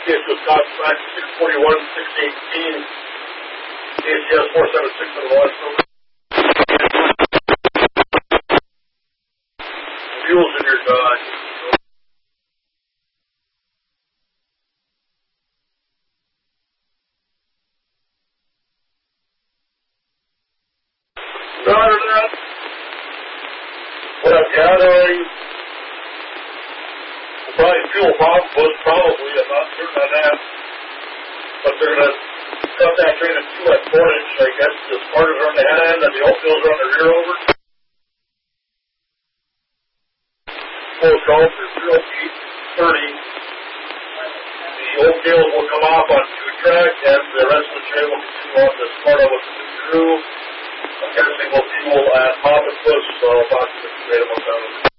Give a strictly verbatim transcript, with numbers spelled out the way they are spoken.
Case Wisconsin Act six forty-one, six eighteen, A C S four seven six in Washington. Fuel's in your Dodge. Roger that. What I'm gathering, probably fuel problem was probably, I'm not certain on that, but they're going to cut that train in two at four inch, I guess. The sparkers are on the head end and the oatmeals are on the rear over. Full call for zero eight thirty. The oatmeals will come off on two track and the rest of the train will continue on the Sparta with the new crew. I'm guessing we'll fuel at Papa Push, so I'll talk to the train about that.